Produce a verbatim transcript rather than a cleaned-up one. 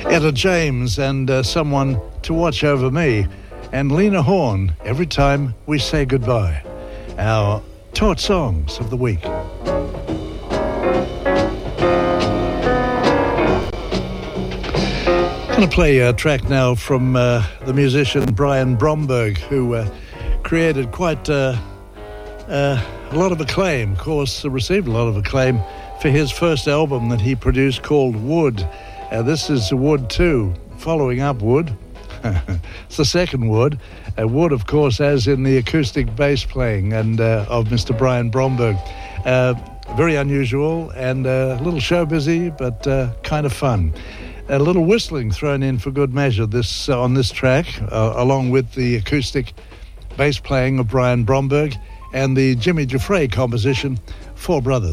Etta James and uh, Someone to Watch Over Me, and Lena Horne, Every Time We Say Goodbye. Our Taught Songs of the Week. I'm going to play a track now from uh, the musician Brian Bromberg, who uh, created quite uh, uh, a lot of acclaim, of course, uh, received a lot of acclaim for his first album that he produced called Wood. Uh, this is Wood two, following up Wood. It's the second Wood. Uh, Wood, of course, as in the acoustic bass playing and uh, of Mister Brian Bromberg. Uh, very unusual and uh, a little show busy, but uh, kind of fun. A little whistling thrown in for good measure this uh, on this track, uh, along with the acoustic bass playing of Brian Bromberg and the Jimmy Giuffre composition, Four Brothers.